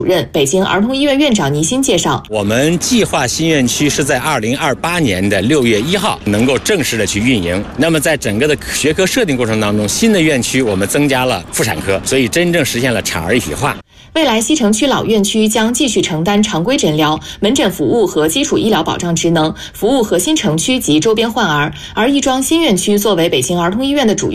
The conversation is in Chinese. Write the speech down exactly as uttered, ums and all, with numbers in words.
主任、北京儿童医院院长倪欣介绍， 我们计划新院区是在二零二八年的六月一号能够正式的去运营。那么在整个的学科设定过程当中，新的院区我们增加了妇产科，所以真正实现了产儿一体化。 未来西城区老院区将继续承担常规诊疗、门诊服务和基础医疗保障职能，服务核心城区及周边患儿。而亦庄新院区作为北京儿童医院的主院